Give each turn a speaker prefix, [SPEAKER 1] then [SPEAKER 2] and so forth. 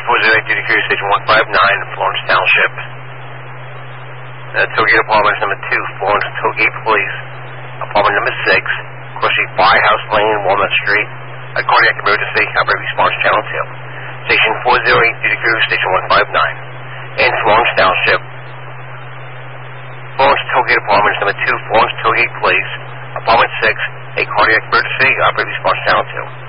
[SPEAKER 1] Station 408, duty crew, Station 159, Florence Township. Tollgate Apartments number 2, Florence Tollgate Police. Apartment number 6, crossing Firehouse Lane, Walnut Street. A cardiac emergency, operator response channel 2. Station 408, duty crew, Station 159. In Florence Township. Florence Tollgate Apartments number 2, Florence Tollgate Police. Apartment 6, a cardiac emergency, operator response channel 2.